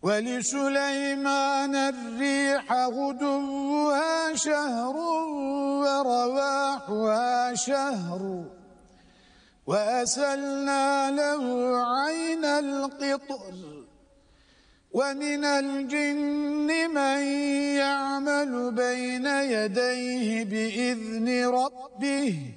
ولسليمان الريح غدوها شهر ورواحها شهر وأسلنا له عين القطر ومن الجن من يعمل بين يديه بإذن ربه